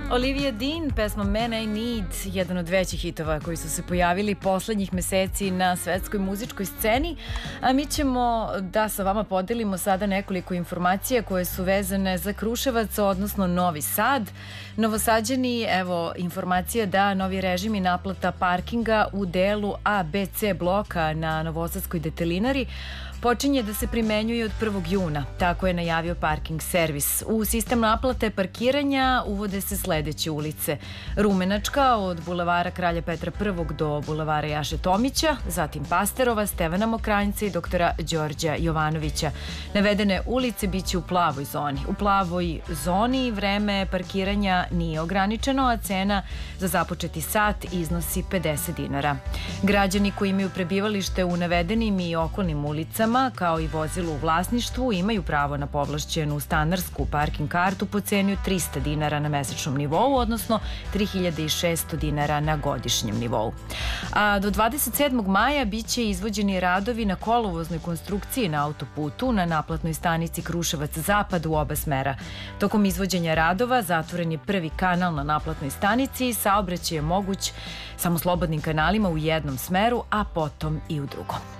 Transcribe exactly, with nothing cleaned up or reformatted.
Olivia Dean, pesma Man I Need, jedan od većih hitova koji su se pojavili poslednjih meseci na svetskoj muzičkoj sceni, a mi ćemo da sa vama podelimo sada nekoliko informacija koje su vezane za Kruševac, odnosno Novi Sad. Novosađani, evo, informacija da novi režim i naplata parkinga u delu A B C bloka na Novosadskoj detelinari počinje da se primenjuje od prvog juna. Tako je najavio parking servis. U sistem naplate parkiranja uvode se sledeće ulice: Rumenačka od bulevara Kralja Petra prvog do bulevara Jaše Tomića, zatim Pasterova, Stevana Mokranjca i doktora Đorđa Jovanovića. Navedene ulice biće u plavoj zoni. U plavoj zoni vreme parkiranja nije ograničeno, a cena za započeti sat iznosi pedeset dinara. Građani koji imaju prebivalište u navedenim i okolnim ulicama, kao i vozilo u vlasništvu, imaju pravo na povlašćenu stanarsku parking kartu po ceni od trista dinara na mesečnom nivou, odnosno tri hiljade šesto dinara na godišnjem nivou. A do dvadeset sedmog maja biće izvođeni radovi na kolovoznoj konstrukciji na autoputu na naplatnoj stanici Kruševac-Zapad u oba smera. Tokom izvođenja radova zatvoren je prvi kanal na naplatnoj stanici i saobraćaj je moguć samo slobodnim kanalima u jednom smeru, a potom i u drugom.